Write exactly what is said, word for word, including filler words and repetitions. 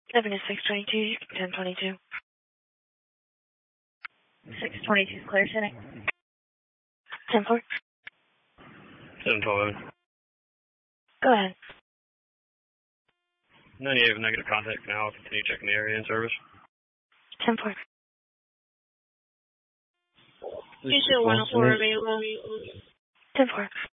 Seven is six twenty-two, you can ten twenty-two. six twenty-two, clear setting. ten four. seven twelve. Go ahead. ninety-eight with negative contact now. Continue checking the area in service. ten four. You still one oh four available. ten four.